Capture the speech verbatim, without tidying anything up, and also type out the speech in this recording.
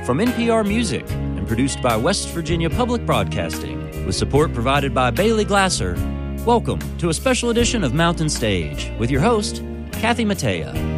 From N P R Music and produced by West Virginia Public Broadcasting, with support provided by Bailey Glasser, welcome to a special edition of Mountain Stage with your host, Kathy Mattea.